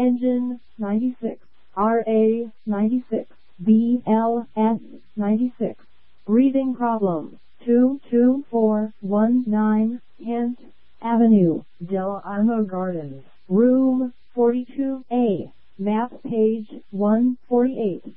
engine 96, RA 96, BLS 96. Breathing problem 22419 Kent Avenue, Del Amo Gardens, room 42A, map page 148.